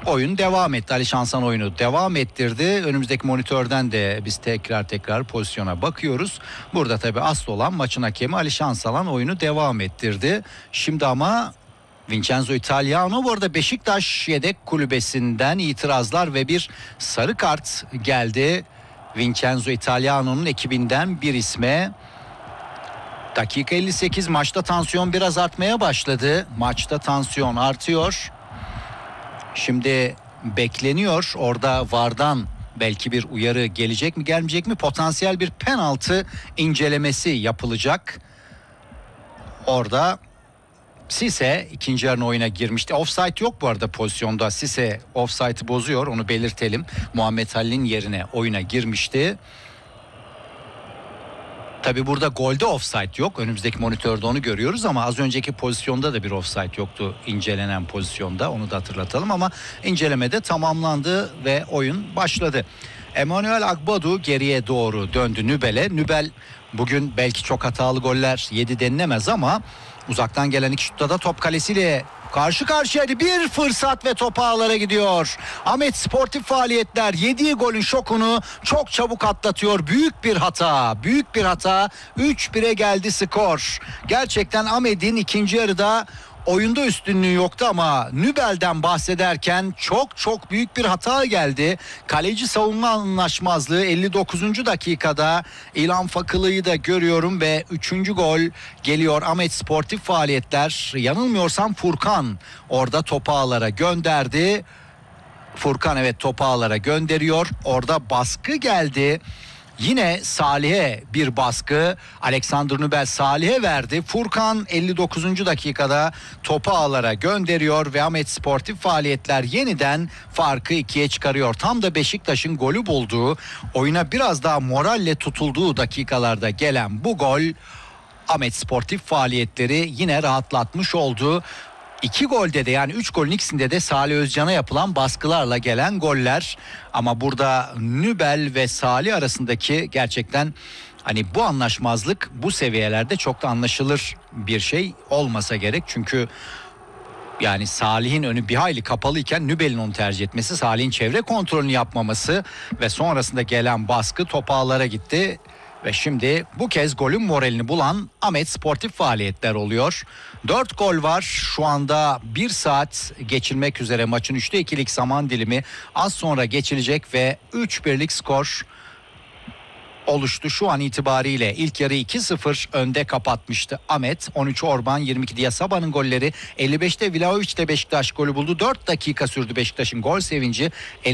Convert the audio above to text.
oyun devam etti. Ali Şansan oyunu devam ettirdi. Önümüzdeki monitörden de biz tekrar pozisyona bakıyoruz. Burada tabii asıl olan maçın hakemi Ali Şansalan oyunu devam ettirdi. Şimdi ama Vincenzo Italiano, bu arada Beşiktaş yedek kulübesinden itirazlar ve bir sarı kart geldi. Vincenzo Italiano'nun ekibinden bir isme. Dakika 58, maçta tansiyon biraz artmaya başladı. Maçta tansiyon artıyor. Şimdi bekleniyor. Orada VAR'dan belki bir uyarı gelecek mi gelmeyecek mi? Potansiyel bir penaltı incelemesi yapılacak. Orada Sise ikinci yarının oyuna girmişti. Offside yok bu arada pozisyonda. Sise offside'ı bozuyor, onu belirtelim. Muhammed Halil'in yerine oyuna girmişti. Tabi burada golde offside yok. Önümüzdeki monitörde onu görüyoruz ama az önceki pozisyonda da bir offside yoktu incelenen pozisyonda. Onu da hatırlatalım ama incelemede tamamlandı ve oyun başladı. Emmanuel Agbadu geriye doğru döndü Nübel'e. Nübel bugün belki çok hatalı goller yedi denilemez ama uzaktan gelen iki şutta da top kalesiyle karşı karşıyaydı. Bir fırsat ve top ağlara gidiyor. Ahmet sportif faaliyetler yediği golün şokunu çok çabuk atlatıyor. Büyük bir hata. 3-1'e geldi skor. Gerçekten Ahmet'in ikinci yarıda oyunda üstünlüğü yoktu ama Nübel'den bahsederken çok büyük bir hata geldi. Kaleci savunma anlaşmazlığı 59. dakikada İlhan Fakılı'yı da görüyorum ve 3. gol geliyor. Ahmet sportif faaliyetler, yanılmıyorsam Furkan orada topu ağlara gönderdi. Furkan evet topu ağlara gönderiyor. Orada baskı geldi. Yine Salih'e bir baskı. Alexander Nübel Salih'e verdi. Furkan 59. dakikada topu ağlara gönderiyor ve Ahmet sportif faaliyetler yeniden farkı 2'ye çıkarıyor. Tam da Beşiktaş'ın golü bulduğu, oyuna biraz daha moralle tutulduğu dakikalarda gelen bu gol Ahmet sportif faaliyetleri yine rahatlatmış oldu. 2 golde de, yani 3 golün ikisinde de Salih Özcan'a yapılan baskılarla gelen goller. Ama burada Nübel ve Salih arasındaki gerçekten hani bu anlaşmazlık bu seviyelerde çok da anlaşılır bir şey olmasa gerek. Çünkü yani Salih'in önü bir hayli kapalıyken Nübel'in onu tercih etmesi, Salih'in çevre kontrolünü yapmaması ve sonrasında gelen baskı top ağlara gitti. Ve şimdi bu kez golün moralini bulan Ahmet sportif faaliyetler oluyor. 4 gol var şu anda, 1 saat geçilmek üzere maçın 3'te 2'lik zaman dilimi az sonra geçilecek ve 3-1'lik skor oluştu. Şu an itibariyle ilk yarı 2-0 önde kapatmıştı Ahmet. 13 Orban, 22 Diasaba'nın golleri, 55'te Vlahovic de Beşiktaş golü buldu. 4 dakika sürdü Beşiktaş'ın gol sevinci.